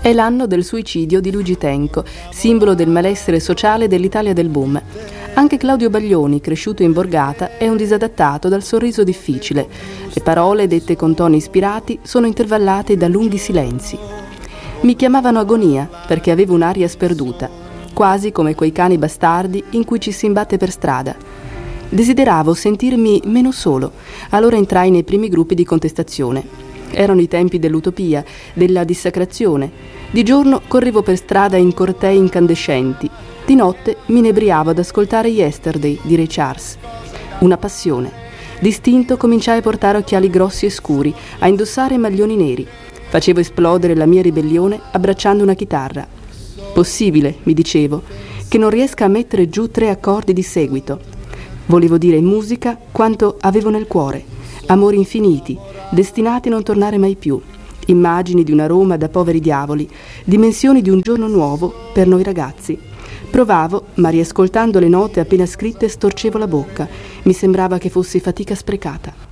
È l'anno del suicidio di Luigi Tenco, simbolo del malessere sociale dell'Italia del boom. Anche Claudio Baglioni, cresciuto in borgata, è un disadattato dal sorriso difficile. Le parole, dette con toni ispirati, sono intervallate da lunghi silenzi. Mi chiamavano Agonia perché avevo un'aria sperduta, quasi come quei cani bastardi in cui ci si imbatte per strada. Desideravo sentirmi meno solo, allora entrai nei primi gruppi di contestazione. Erano i tempi dell'utopia, della dissacrazione. Di giorno correvo per strada in cortei incandescenti. Di notte mi inebriavo ad ascoltare Yesterday di Ray Charles. Una passione. D'istinto cominciai a portare occhiali grossi e scuri, a indossare maglioni neri. Facevo esplodere la mia ribellione abbracciando una chitarra. Possibile, mi dicevo, che non riesca a mettere giù 3 accordi di seguito. Volevo dire in musica quanto avevo nel cuore. Amori infiniti, destinati a non tornare mai più. Immagini di una Roma da poveri diavoli, dimensioni di un giorno nuovo per noi ragazzi. Provavo, ma riascoltando le note appena scritte storcevo la bocca. Mi sembrava che fossi fatica sprecata.